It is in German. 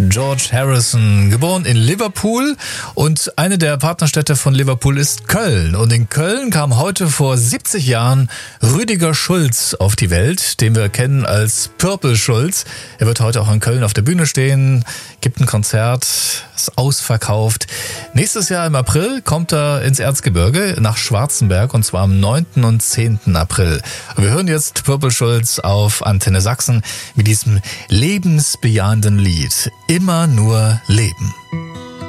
George Harrison, geboren in Liverpool, und eine der Partnerstädte von Liverpool ist Köln. Und in Köln kam heute vor 70 Jahren Rüdiger Schulz auf die Welt, den wir kennen als Purple Schulz. Er wird heute auch in Köln auf der Bühne stehen, gibt ein Konzert, ist ausverkauft. Nächstes Jahr im April kommt er ins Erzgebirge nach Schwarzenberg, und zwar am 9. und 10. April. Und wir hören jetzt Purple Schulz auf Antenne Sachsen mit diesem lebensbejahenden Lied. Immer nur leben.